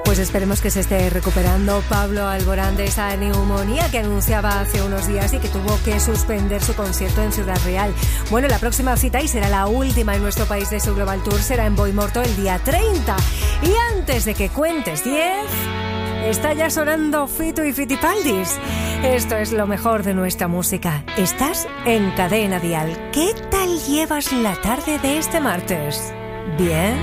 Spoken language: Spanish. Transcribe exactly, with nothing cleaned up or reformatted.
Pues esperemos que se esté recuperando Pablo Alborán de esa neumonía que anunciaba hace unos días y que tuvo que suspender su concierto en Ciudad Real. Bueno, la próxima cita, y será la última en nuestro país de su Global Tour, será en Boimorto el día treinta. Y antes de que cuentes diez, está ya sonando Fito y Fitipaldis. Esto es lo mejor de nuestra música. Estás en Cadena Dial. ¿Qué tal llevas la tarde de este martes? ¿Bien?